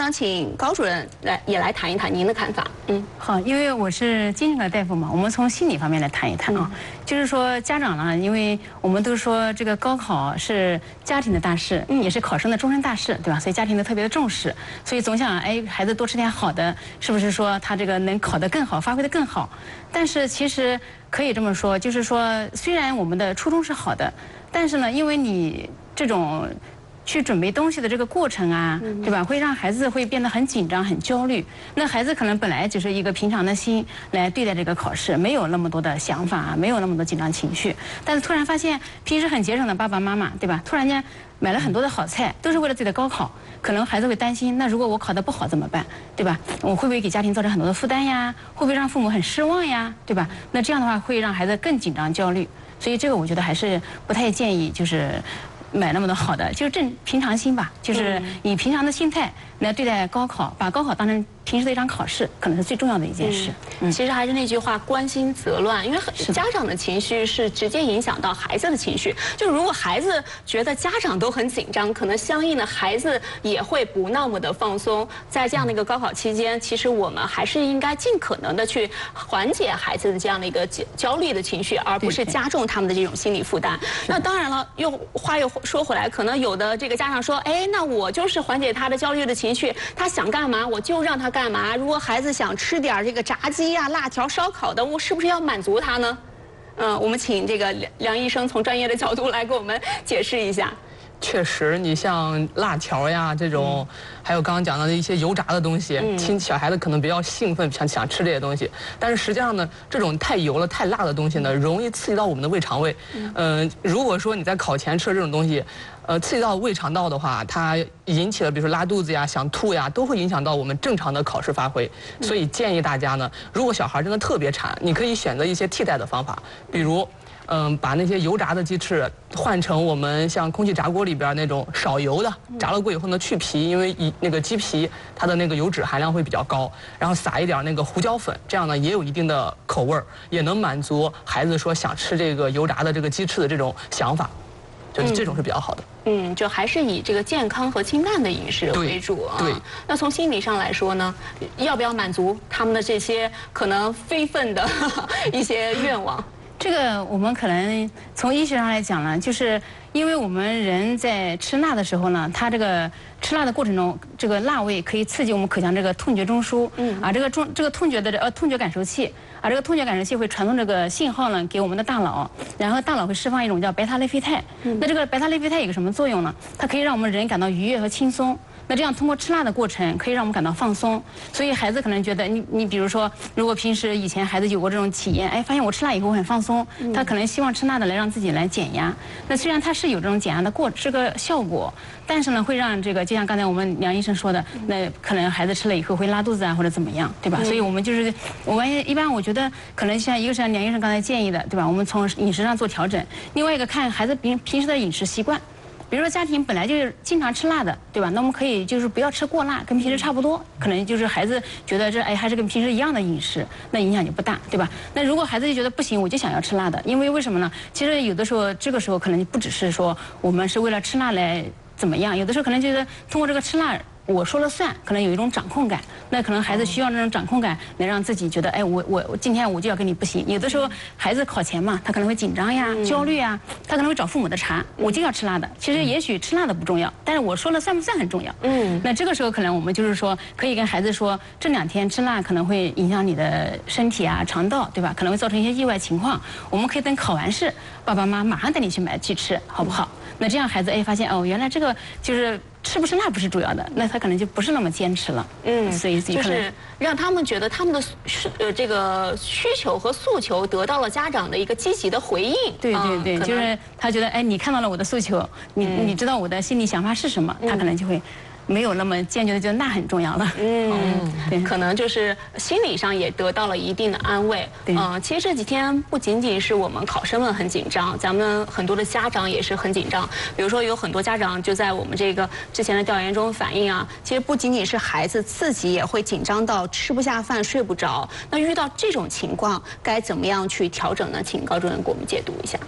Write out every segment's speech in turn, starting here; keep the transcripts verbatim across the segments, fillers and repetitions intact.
想请高主任来也来谈一谈您的看法。嗯， 好，因为我是精神科大夫嘛，我们从心理方面来谈一谈啊。嗯、就是说家长呢，因为我们都说这个高考是家庭的大事，嗯、也是考生的终身大事，对吧？所以家庭都特别的重视，所以总想哎孩子多吃点好的，是不是说他这个能考得更好，发挥得更好？但是其实可以这么说，就是说虽然我们的初衷是好的，但是呢，因为你这种去准备东西的这个过程啊，对吧？会让孩子会变得很紧张、很焦虑。那孩子可能本来只是一个平常的心来对待这个考试，没有那么多的想法啊，没有那么多紧张情绪。但是突然发现，平时很节省的爸爸妈妈，对吧？突然间买了很多的好菜，都是为了自己的高考。可能孩子会担心，那如果我考得不好怎么办？对吧？我会不会给家庭造成很多的负担呀？会不会让父母很失望呀？对吧？那这样的话会让孩子更紧张、焦虑。所以这个我觉得还是不太建议，就是买那么多好的，就是正平常心吧，就是以平常的心态来对待高考，把高考当成平时的一场考试，可能是最重要的一件事。 嗯，其实还是那句话，关心则乱，因为家长的情绪是直接影响到孩子的情绪。就如果孩子觉得家长都很紧张，可能相应的孩子也会不那么的放松。在这样的一个高考期间，其实我们还是应该尽可能的去缓解孩子的这样的一个焦虑的情绪，而不是加重他们的这种心理负担。那当然了，又话又说回来，可能有的这个家长说，哎，那我就是缓解他的焦虑的情绪，他想干嘛我就让他干嘛。如果孩子想吃点这个炸鸡呀、辣条、烧烤的，我是不是要满足他呢？嗯，我们请这个梁梁医生从专业的角度来给我们解释一下。 确实，你像辣条呀这种，嗯、还有刚刚讲到的一些油炸的东西，亲、嗯、小孩子可能比较兴奋，想想吃这些东西。但是实际上呢，这种太油了、太辣的东西呢，容易刺激到我们的胃肠胃。嗯、呃，如果说你在考前吃了这种东西，呃，刺激到胃肠道的话，它引起了比如说拉肚子呀、想吐呀，都会影响到我们正常的考试发挥。所以建议大家呢，如果小孩真的特别馋，你可以选择一些替代的方法，比如。嗯，把那些油炸的鸡翅换成我们像空气炸锅里边那种少油的，炸了过以后呢去皮，因为一那个鸡皮它的那个油脂含量会比较高，然后撒一点那个胡椒粉，这样呢也有一定的口味儿，也能满足孩子说想吃这个油炸的这个鸡翅的这种想法，就是这种是比较好的。 嗯，就还是以这个健康和清淡的饮食为主啊。 对。 那从心理上来说呢，要不要满足他们的这些可能非分的一些愿望？ 这个我们可能从医学上来讲呢，就是因为我们人在吃辣的时候呢，它这个吃辣的过程中，这个辣味可以刺激我们口腔这个痛觉中枢，嗯，啊，这个中这个痛觉的呃痛觉感受器，啊，这个痛觉感受器会传送这个信号呢给我们的大脑，然后大脑会释放一种叫贝塔内啡肽。嗯、那这个贝塔内啡肽有个什么作用呢？它可以让我们人感到愉悦和轻松。那这样通过吃辣的过程，可以让我们感到放松。所以孩子可能觉得，你你比如说，如果平时以前孩子有过这种体验，哎，发现我吃辣以后很放松，他可能希望吃辣的来让自己来减压。那虽然它是有这种减压的过这个效果，但是呢，会让这个就像刚才我们梁医生说的，那可能孩子吃了以后会拉肚子啊，或者怎么样，对吧？所以我们就是我们一般我觉得可能像一个是梁医生刚才建议的，对吧？我们从饮食上做调整，另外一个看孩子平平时的饮食习惯。比如说家庭本来就是经常吃辣的，对吧？那我们可以就是不要吃过辣，跟平时差不多，可能就是孩子觉得这哎还是跟平时一样的饮食，那影响就不大，对吧？那如果孩子就觉得不行，我就想要吃辣的，因为为什么呢？其实有的时候这个时候可能不只是说我们是为了吃辣来怎么样，有的时候可能觉得通过这个吃辣。我说了算，可能有一种掌控感，那可能孩子需要那种掌控感，来让自己觉得，哎，我我我今天我就要跟你不行。有的时候孩子考前嘛，他可能会紧张呀、焦虑呀，他可能会找父母的茬，我就要吃辣的。其实也许吃辣的不重要，但是我说了算不算很重要。嗯，那这个时候可能我们就是说，可以跟孩子说，这两天吃辣可能会影响你的身体啊、肠道，对吧？可能会造成一些意外情况。我们可以等考完试，爸爸妈妈马上带你去买去吃，好不好？那这样孩子哎发现哦，原来这个就是吃不吃辣不是主要的，那他可能就不是那么坚持了。嗯，所以就是让他们觉得他们的呃这个需求和诉求得到了家长的一个积极的回应。 对对对，就是他觉得哎，你看到了我的诉求，你你知道我的心理想法是什么，他可能就会。没有那么坚决的觉得那很重要了， 嗯，对，可能就是心理上也得到了一定的安慰。嗯、呃，其实这几天不仅仅是我们考生们很紧张，咱们很多的家长也是很紧张。比如说有很多家长就在我们这个之前的调研中反映啊，其实不仅仅是孩子自己也会紧张到吃不下饭、睡不着。那遇到这种情况该怎么样去调整呢？请高主任给我们解读一下。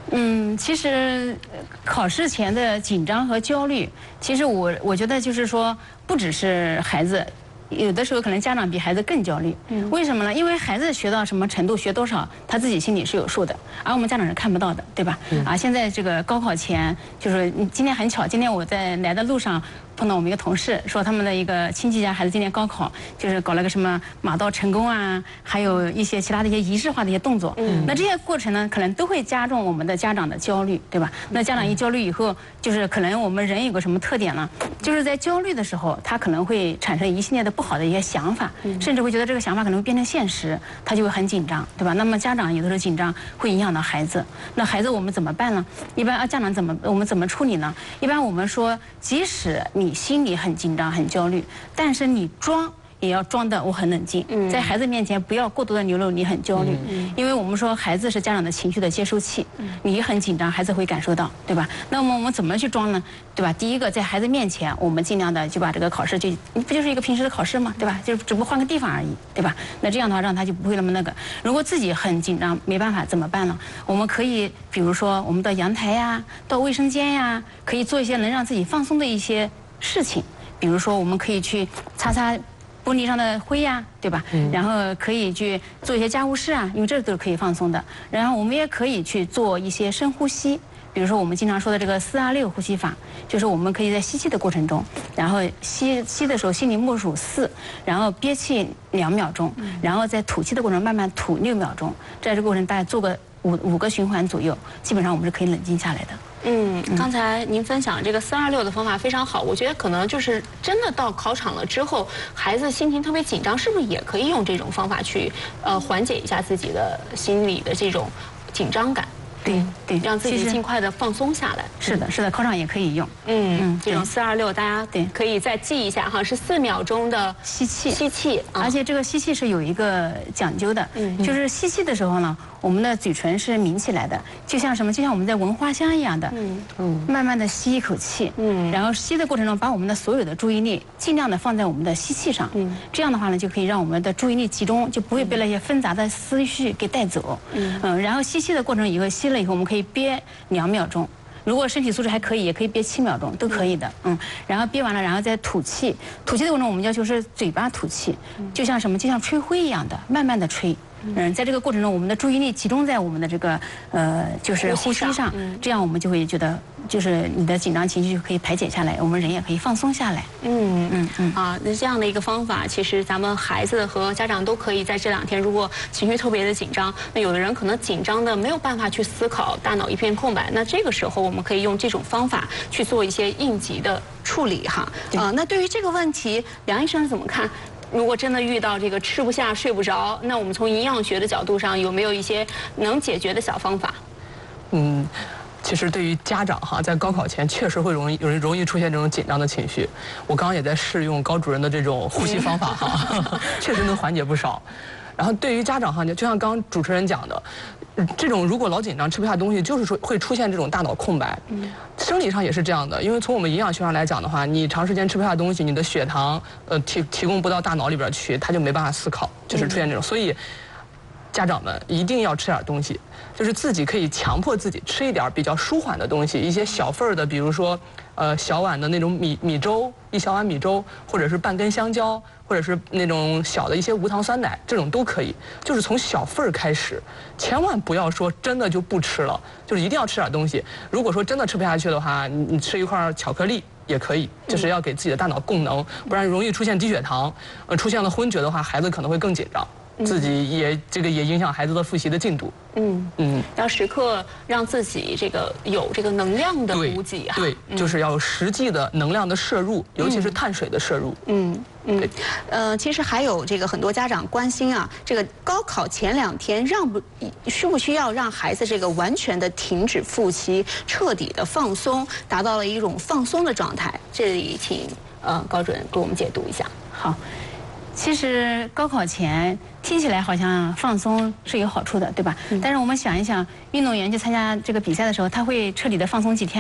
嗯，其实考试前的紧张和焦虑，其实我我觉得就是说，不只是孩子。有的时候可能家长比孩子更焦虑，为什么呢？因为孩子学到什么程度，学多少，他自己心里是有数的，而我们家长是看不到的，对吧？啊，现在这个高考前，就是今天很巧，今天我在来的路上碰到我们一个同事，说他们的一个亲戚家孩子今年高考，就是搞了个什么马到成功啊，还有一些其他的一些仪式化的一些动作。嗯，那这些过程呢，可能都会加重我们的家长的焦虑，对吧？那家长一焦虑以后，就是可能我们人有个什么特点呢？就是在焦虑的时候，他可能会产生一系列的不好的一些想法，甚至会觉得这个想法可能会变成现实，他就会很紧张，对吧？那么家长有的时候紧张会影响到孩子，那孩子我们怎么办呢？一般啊，家长怎么我们怎么处理呢？一般我们说，即使你心里很紧张、很焦虑，但是你装。也要装的我很冷静，在孩子面前不要过多的流露你很焦虑，因为我们说孩子是家长的情绪的接收器，你很紧张，孩子会感受到，对吧？那么我们怎么去装呢？对吧？第一个，在孩子面前，我们尽量的就把这个考试就不就是一个平时的考试吗？对吧？就只不过换个地方而已，对吧？那这样的话让他就不会那么那个。如果自己很紧张没办法怎么办呢？我们可以比如说我们到阳台呀，到卫生间呀，可以做一些能让自己放松的一些事情，比如说我们可以去擦擦玻璃上的灰呀、啊，对吧？嗯、然后可以去做一些家务事啊，因为这都是可以放松的。然后我们也可以去做一些深呼吸，比如说我们经常说的这个四二六呼吸法，就是我们可以在吸气的过程中，然后吸吸的时候心里默数四，然后憋气两秒钟，然后在吐气的过程中慢慢吐六秒钟，在这个过程大概做个五五个循环左右，基本上我们是可以冷静下来的。 嗯，刚才您分享这个四二六的方法非常好，我觉得可能就是真的到考场了之后，孩子心情特别紧张，是不是也可以用这种方法去呃缓解一下自己的心理的这种紧张感？ 对对， 让自己尽快的放松下来。 是的，是的，考场也可以用。 嗯嗯，这种四二六大家对可以再记一下哈，是四秒钟的吸气， 吸气， 而且这个吸气是有一个讲究的，嗯，就是吸气的时候呢，我们的嘴唇是抿起来的，就像什么，就像我们在闻花香一样的，嗯嗯，慢慢的吸一口气，嗯，然后吸的过程中，把我们的所有的注意力尽量的放在我们的吸气上，嗯，这样的话呢，就可以让我们的注意力集中，就不会被那些纷杂的思绪给带走，嗯嗯，然后吸气的过程以后吸了以后，我们可以憋两秒钟。如果身体素质还可以，也可以憋七秒钟，都可以的。嗯，然后憋完了，然后再吐气。吐气的过程中，我们要求是嘴巴吐气，就像什么，就像吹灰一样的，慢慢的吹。嗯，在这个过程中，我们的注意力集中在我们的这个呃，就是呼吸上，这样我们就会觉得，就是你的紧张情绪可以排解下来，我们人也可以放松下来。 嗯嗯嗯。啊，那这样的一个方法，其实咱们孩子和家长都可以在这两天，如果情绪特别的紧张，那有的人可能紧张的没有办法去思考，大脑一片空白，那这个时候我们可以用这种方法去做一些应急的处理哈。啊，那对于这个问题，梁医生怎么看？如果真的遇到这个吃不下、睡不着，那我们从营养学的角度上有没有一些能解决的小方法？ 嗯，其实对于家长哈，在高考前确实会容易容易容易出现这种紧张的情绪。我刚刚也在试用高主任的这种呼吸方法哈，确实能缓解不少。然后对于家长哈，就像刚刚主持人讲的，这种如果老紧张吃不下东西，就是说会出现这种大脑空白。嗯，生理上也是这样的，因为从我们营养学上来讲的话，你长时间吃不下东西，你的血糖呃提提供不到大脑里边去，它就没办法思考，就是出现这种。所以家长们一定要吃点东西，就是自己可以强迫自己吃一点比较舒缓的东西，一些小份儿的，比如说呃小碗的那种米米粥，一小碗米粥，或者是半根香蕉。或者是那种小的一些无糖酸奶，这种都可以，就是从小份儿开始，千万不要说真的就不吃了，就是一定要吃点东西。如果说真的吃不下去的话，你你吃一块巧克力也可以，就是要给自己的大脑供能，不然容易出现低血糖，呃，出现了昏厥的话，孩子可能会更紧张。自己也这个也影响孩子的复习的进度。嗯嗯，要时刻让自己这个有这个能量的补给哈。 对，就是要有实际的能量的摄入，尤其是碳水的摄入。 嗯嗯，呃，其实还有这个很多家长关心啊，这个高考前两天让不需不需要让孩子这个完全的停止复习，彻底的放松，达到了一种放松的状态？这里请呃高主任给我们解读一下。 好。其实高考前听起来好像放松是有好处的，对吧？嗯、但是我们想一想，运动员去参加这个比赛的时候，他会彻底的放松几天吗？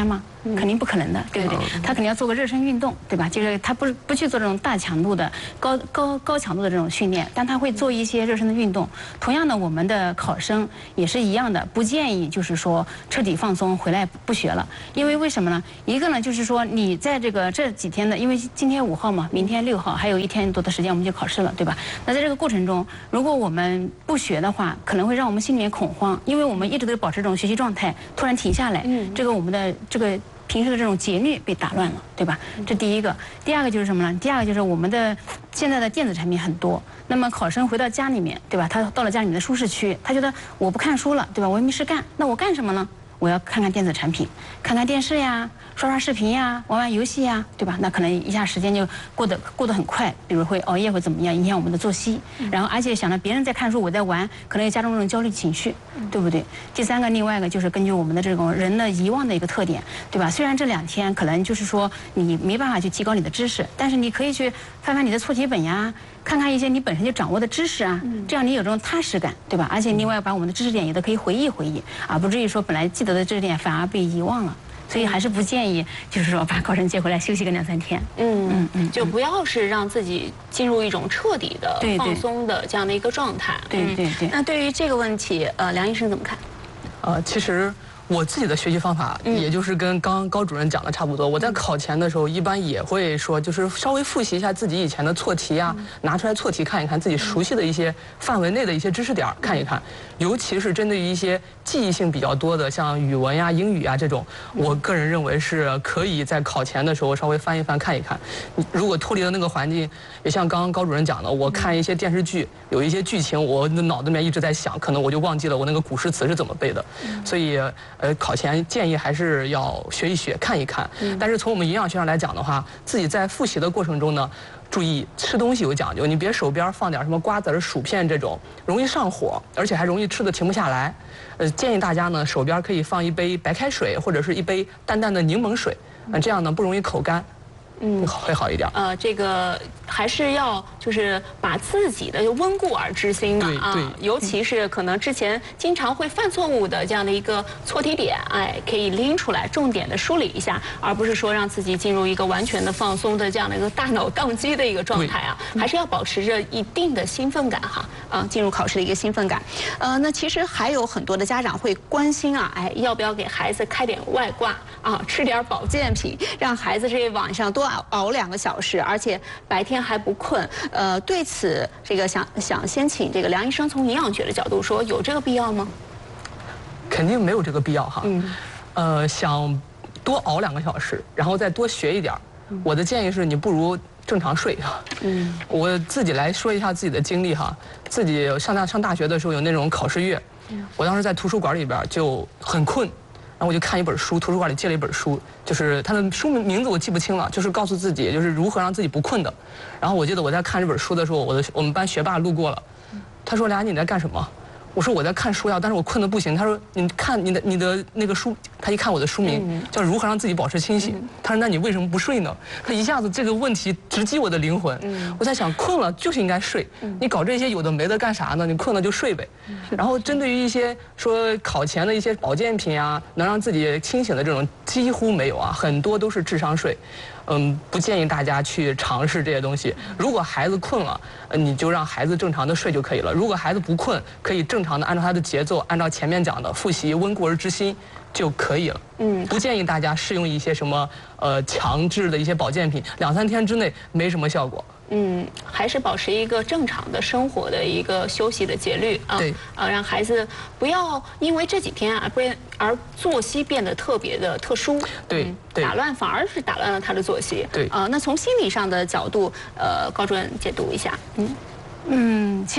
肯定不可能的，对不对？他肯定要做个热身运动，对吧？就是他不不去做这种大强度的、高高高强度的这种训练，但他会做一些热身的运动。同样的，我们的考生也是一样的，不建议就是说彻底放松回来不学了，因为为什么呢？一个呢就是说你在这个这几天的，因为今天五号嘛，明天六号，还有一天多的时间我们就考试了，对吧？那在这个过程中，如果我们不学的话，可能会让我们心里面恐慌，因为我们一直都保持这种学习状态，突然停下来，这个我们的这个平时的这种节律被打乱了，对吧？这第一个。第二个就是什么呢？第二个就是我们的现在的电子产品很多，那么考生回到家里面，对吧？他到了家里面的舒适区，他觉得我不看书了，对吧？我也没事干，那我干什么呢？我要看看电子产品，看看电视呀，刷刷视频呀，玩玩游戏呀，对吧？那可能一下时间就过得过得很快，比如会熬夜或怎么样，影响我们的作息。然后而且想到别人在看书，我在玩，可能也加重这种焦虑情绪，对不对？第三个，另外一个就是根据我们的这种人的遗忘的一个特点，对吧？虽然这两天可能就是说你没办法去提高你的知识，但是你可以去翻翻你的错题本呀。看看一些你本身就掌握的知识啊，这样你有这种踏实感，对吧？而且另外把我们的知识点也都可以回忆回忆，而不至于说本来记得的知识点反而被遗忘了。所以还是不建议，就是说把考生接回来休息个两三天。 嗯嗯嗯，就不要是让自己进入一种彻底的放松的这样的一个状态。 对对对。 那对于这个问题，呃，梁医生怎么看？ 呃，其实。我自己的学习方法，也就是跟刚刚高主任讲的差不多。我在考前的时候，一般也会说，就是稍微复习一下自己以前的错题啊，拿出来错题看一看，自己熟悉的一些范围内的一些知识点看一看。尤其是针对于一些记忆性比较多的，像语文呀、英语啊这种，我个人认为是可以在考前的时候稍微翻一翻看一看。如果脱离了那个环境，也像刚刚高主任讲的，我看一些电视剧，有一些剧情，我的脑子里面一直在想，可能我就忘记了我那个古诗词是怎么背的，所以。呃，考前建议还是要学一学、看一看。但是从我们营养学上来讲的话，自己在复习的过程中呢，注意吃东西有讲究，你别手边放点什么瓜子儿、薯片这种，容易上火，而且还容易吃的停不下来。呃，建议大家呢，手边可以放一杯白开水或者是一杯淡淡的柠檬水，那这样呢不容易口干。嗯，会好一点。 呃，这个还是要就是把自己的温故而知新嘛啊，尤其是可能之前经常会犯错误的这样的一个错题点，哎，可以拎出来重点的梳理一下，而不是说让自己进入一个完全的放松的这样的一个大脑宕机的一个状态啊，还是要保持着一定的兴奋感哈，啊，进入考试的一个兴奋感。呃，那其实还有很多的家长会关心啊，哎，要不要给孩子开点外挂啊，吃点保健品，让孩子这晚上多熬两个小时，而且白天还不困。呃，对此，这个想想先请这个梁医生从营养学的角度说，有这个必要吗？ 肯定没有这个必要哈。嗯。呃，想多熬两个小时，然后再多学一点，我的建议是你不如正常睡哈。嗯。我自己来说一下自己的经历哈，自己上大上大学的时候有那种考试月，我当时在图书馆里边就很困。然后我就看一本书，图书馆里借了一本书，就是它的书名字我记不清了，就是告诉自己就是如何让自己不困的。然后我记得我在看这本书的时候，我的我们班学霸路过了，他说：“梁，你在干什么？”我说：“我在看书呀，但是我困得不行。”他说：“你看你的你的那个书。”他一看我的书名叫《如何让自己保持清醒》，他说：“那你为什么不睡呢？”他一下子这个问题直击我的灵魂。我在想，困了就是应该睡，你搞这些有的没的干啥呢？你困了就睡呗。然后针对于一些说考前的一些保健品啊，能让自己清醒的这种几乎没有啊，很多都是智商税。嗯，不建议大家去尝试这些东西。如果孩子困了，你就让孩子正常的睡就可以了。如果孩子不困，可以正常的按照他的节奏，按照前面讲的复习温故而知新就可以了。嗯，不建议大家试用一些什么呃强制的一些保健品，两三天之内没什么效果。 嗯，还是保持一个正常的生活的一个休息的节律啊， 对， 呃，让孩子不要因为这几天啊，不然而作息变得特别的特殊， 对， 嗯、 对， 打乱反而是打乱了他的作息， 对， 啊、呃，那从心理上的角度，呃，高主任解读一下，嗯， 嗯。